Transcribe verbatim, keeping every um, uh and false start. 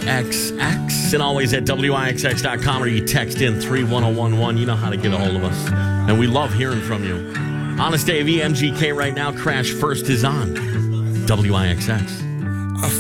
X X. And always at W I X X dot com, or you text in three one zero one one. You know how to get a hold of us. And we love hearing from you. Honest Dave, E M G K right now. Crash First is on W I X X.